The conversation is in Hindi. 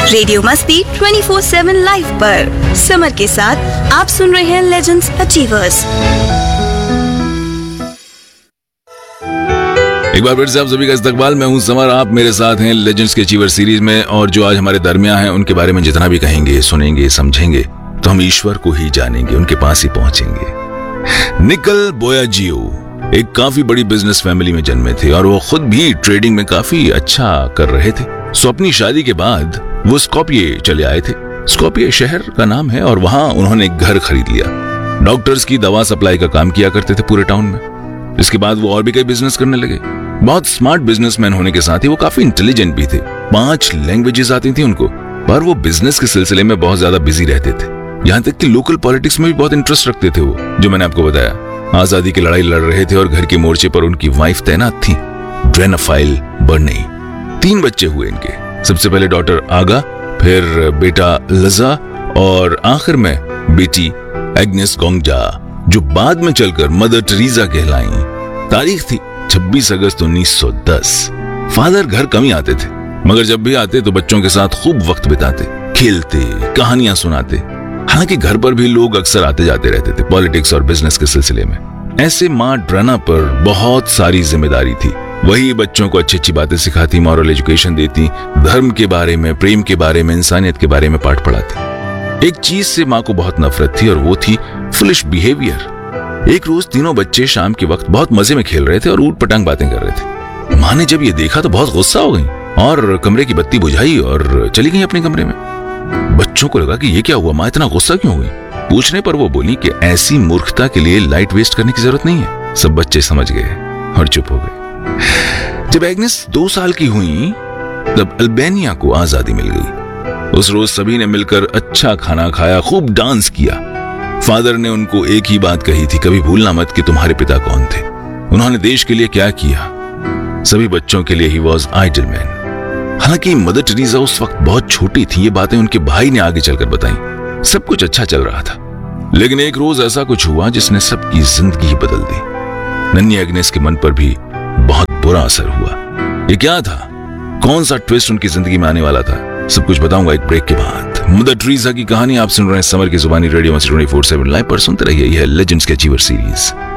रेडियो मस्ती 24/7 लाइव पर समर के साथ आप सुन रहे हैं लेजेंड्स अचीवर्स। एक बार फिर से आप सभी का इस्तकबाल। मैं हूं समर, आप मेरे साथ हैं लेजेंड्स के अचीवर सीरीज में। और जो आज हमारे दरमियां हैं उनके बारे में जितना भी कहेंगे, सुनेंगे, समझेंगे तो हम ईश्वर को ही जानेंगे, उनके पास ही पहुंचेंगे। निकल बोयाजियो एक काफी बड़ी बिजनेस फैमिली में जन्मे थे और वो खुद भी ट्रेडिंग में काफी अच्छा कर रहे थे। सो अपनी शादी के बाद वो स्कॉपिये चले आए थे। स्कॉपिये शहर का नाम है और वहां उन्होंने एक घर खरीद लिया। डॉक्टर्स की दवा सप्लाई का काम किया करते थे पूरे टाउन में। इसके बाद वो और भी कई बिजनेस करने लगे। बहुत स्मार्ट बिजनेसमैन होने के साथ ही वो काफी इंटेलिजेंट भी थे। 5 लैंग्वेजेस आती थी उनको, पर वो बिजनेस के सिलसिले में बहुत ज्यादा बिजी रहते थे। यहाँ तक कि लोकल पॉलिटिक्स में भी बहुत इंटरेस्ट रखते थे वो, जो मैंने आपको बताया। आजादी की लड़ाई लड़ रहे थे और घर के मोर्चे पर उनकी वाइफ तैनात थी, ड्रेनाफाइल बर्नी। 3 बच्चे हुए इनके। सबसे पहले डॉटर आगा, फिर बेटा लजा और आखिर में बेटी एग्नेस गोंगजा, जो बाद में चलकर मदर टेरेसा कहलाई। तारीख थी 26 अगस्त 1910। फादर घर कम ही आते थे, मगर जब भी आते तो बच्चों के साथ खूब वक्त बिताते, खेलते, कहानियां सुनाते। हालांकि घर पर भी लोग अक्सर आते जाते रहते थे पॉलिटिक्स और बिजनेस के सिलसिले में। ऐसे माँ ड्राना पर बहुत सारी जिम्मेदारी थी। वही बच्चों को अच्छी अच्छी बातें सिखाती, मॉरल एजुकेशन देती, धर्म के बारे में, प्रेम के बारे में, इंसानियत के बारे में पाठ पढ़ाती। एक चीज से माँ को बहुत नफरत थी और वो थी फुलिश बिहेवियर। एक रोज तीनों बच्चे शाम के वक्त बहुत मजे में खेल रहे थे और ऊट पटांग बातें कर रहे थे। माँ ने जब ये देखा तो बहुत गुस्सा हो गई और कमरे की बत्ती बुझाई और चली गई अपने कमरे में। बच्चों को लगा कि ये क्या हुआ, माँ इतना गुस्सा क्यों हो गई। पूछने पर वो बोली कि ऐसी मूर्खता के लिए लाइट वेस्ट करने की जरूरत नहीं है। सब बच्चे समझ गए और चुप हो गए। जब एग्नेस 2 साल की हुई तब अल्बानिया को आजादी मिल गई। उस रोज सभी ने मिलकर अच्छा खाना खाया, खूब डांस किया। फादर ने उनको एक ही बात कही थी, कभी भूलना मत कि तुम्हारे पिता कौन थे, उन्होंने देश के लिए क्या किया। सभी बच्चों के लिए ही वॉज आइडल मैन। हालांकि मदर टेरेसा उस वक्त बहुत छोटी थी, ये बातें उनके भाई ने आगे चलकर बताई। सब कुछ अच्छा चल रहा था, लेकिन एक रोज ऐसा कुछ हुआ जिसने सबकी जिंदगी ही बदल दी। नन्ही एग्नेस के मन पर भी बहुत बुरा असर हुआ। ये क्या था, कौन सा ट्विस्ट उनकी जिंदगी में आने वाला था, सब कुछ बताऊंगा एक ब्रेक के बाद। मदर टेरेसा की कहानी आप सुन रहे हैं समर की जुबानी रेडियो 24/7 लाइव पर। सुनते रहिए, यह है लेजेंड्स के अचीवर सीरीज।